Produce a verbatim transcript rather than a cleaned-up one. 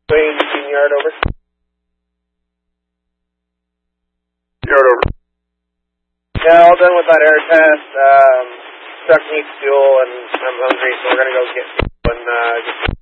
Wayne, Eugene Yard, over. Yard, over. Yeah, all done with that air test. Um, truck needs fuel, and I'm hungry, so we're going to go get fuel and uh, get